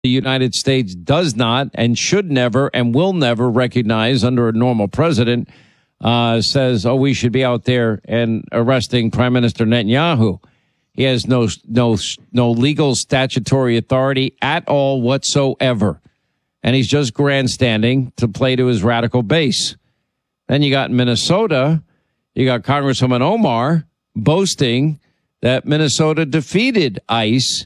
the United States does not and should never and will never recognize under a normal president, says, oh, we should be out there and arresting Prime Minister Netanyahu. He has no legal statutory authority at all whatsoever. And he's just grandstanding to play to his radical base. Then you got Minnesota, you got Congresswoman Omar boasting that Minnesota defeated ICE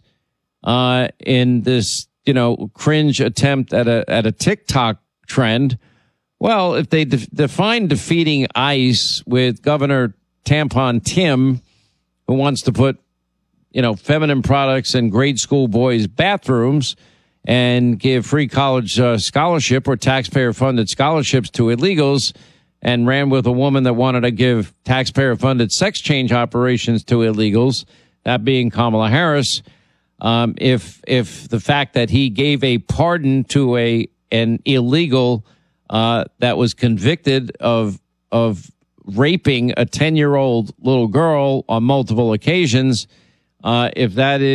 in this, cringe attempt at a TikTok trend. Well, if they define defeating ICE with Governor Tampon Tim, who wants to put, feminine products in grade school boys' bathrooms and give free college scholarship or taxpayer-funded scholarships to illegals, and ran with a woman that wanted to give taxpayer-funded sex change operations to illegals, that being Kamala Harris, if the fact that he gave a pardon to an illegal that was convicted of raping a 10-year-old little girl on multiple occasions, if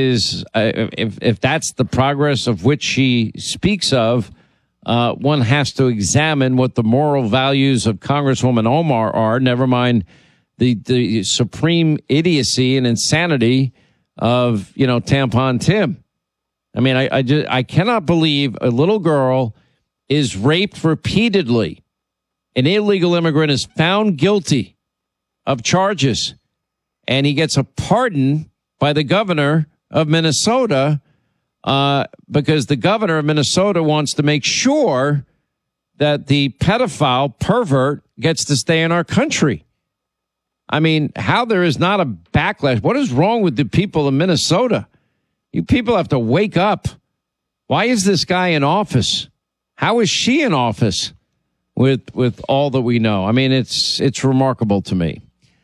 that's the progress of which she speaks of, one has to examine what the moral values of Congresswoman Omar are, never mind the supreme idiocy and insanity of, Tampon Tim. I mean, I cannot believe a little girl is raped repeatedly. An illegal immigrant is found guilty of charges, and he gets a pardon by the governor of Minnesota because the governor of Minnesota wants to make sure that the pedophile pervert gets to stay in our country. I mean, how there is not a backlash. What is wrong with the people of Minnesota? You people have to wake up. Why is this guy in office? How is she in office with all that we know? I mean, it's remarkable to me.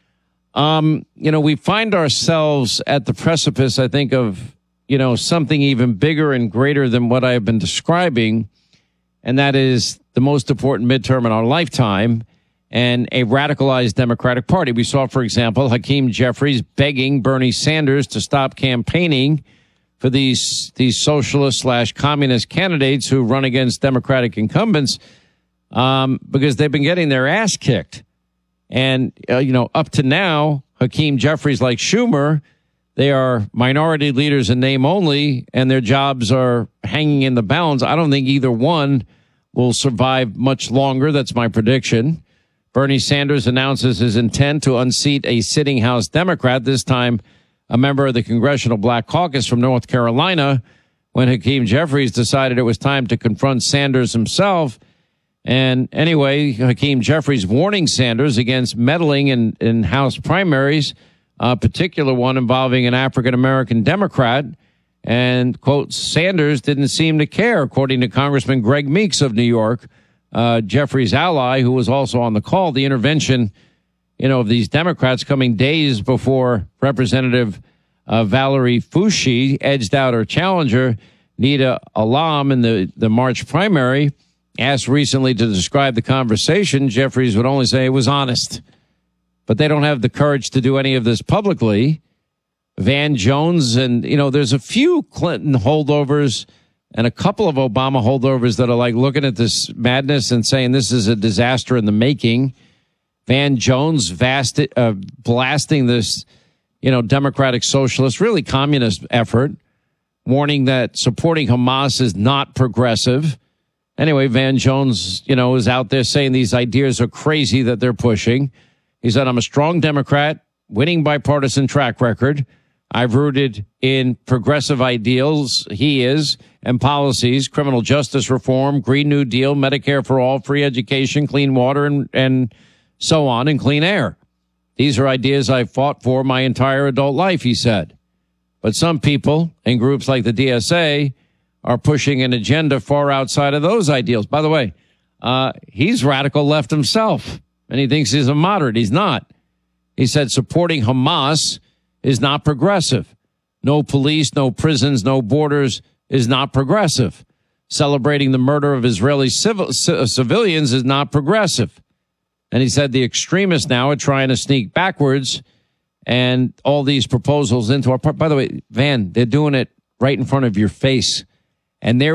We find ourselves at the precipice, I think, of, something even bigger and greater than what I have been describing. And that is the most important midterm in our lifetime and a radicalized Democratic Party. We saw, for example, Hakeem Jeffries begging Bernie Sanders to stop campaigning for these socialist/communist candidates who run against Democratic incumbents because they've been getting their ass kicked. And, up to now, Hakeem Jeffries, like Schumer, they are minority leaders in name only, and their jobs are hanging in the balance. I don't think either one will survive much longer. That's my prediction. Bernie Sanders announces his intent to unseat a sitting House Democrat, this time a member of the Congressional Black Caucus from North Carolina, when Hakeem Jeffries decided it was time to confront Sanders himself. And anyway, Hakeem Jeffries warning Sanders against meddling in House primaries, a particular one involving an African-American Democrat. And, quote, Sanders didn't seem to care, according to Congressman Greg Meeks of New York, Jeffries' ally, who was also on the call. The intervention, of these Democrats coming days before Representative Valerie Foushee edged out her challenger, Nita Alam, in the March primary. Asked recently to describe the conversation, Jeffries would only say it was honest. But they don't have the courage to do any of this publicly. Van Jones and, there's a few Clinton holdovers and a couple of Obama holdovers that are like looking at this madness and saying this is a disaster in the making. Van Jones blasting this, democratic socialist, really communist effort, warning that supporting Hamas is not progressive. Anyway, Van Jones, is out there saying these ideas are crazy that they're pushing. He said, I'm a strong Democrat, winning bipartisan track record. I've rooted in progressive ideals, he is, and policies, criminal justice reform, Green New Deal, Medicare for all, free education, clean water, and so on, and clean air. These are ideas I've fought for my entire adult life, he said. But some people in groups like the DSA are pushing an agenda far outside of those ideals. By the way, he's radical left himself, and he thinks he's a moderate. He's not. He said supporting Hamas is not progressive. No police, no prisons, no borders is not progressive. Celebrating the murder of Israeli civilians is not progressive. And he said the extremists now are trying to sneak backwards and all these proposals into our part. By the way, Van, they're doing it right in front of your face. And there